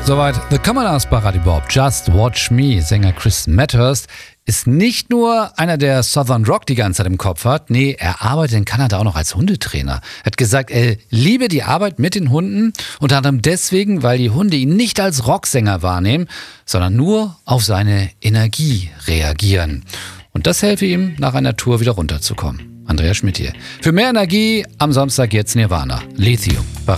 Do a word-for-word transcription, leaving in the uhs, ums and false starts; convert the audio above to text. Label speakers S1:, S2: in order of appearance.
S1: Soweit The Commoners bei Radio Bob. Just Watch Me. Sänger Chris Mathers ist nicht nur einer, der Southern Rock die ganze Zeit im Kopf hat. Nee, er arbeitet in Kanada auch noch als Hundetrainer. Er hat gesagt, er liebe die Arbeit mit den Hunden. Unter anderem deswegen, weil die Hunde ihn nicht als Rocksänger wahrnehmen, sondern nur auf seine Energie reagieren. Und das helfe ihm, nach einer Tour wieder runterzukommen. Andreas Schmidt hier. Für mehr Energie am Samstag jetzt Nirvana. Lithium.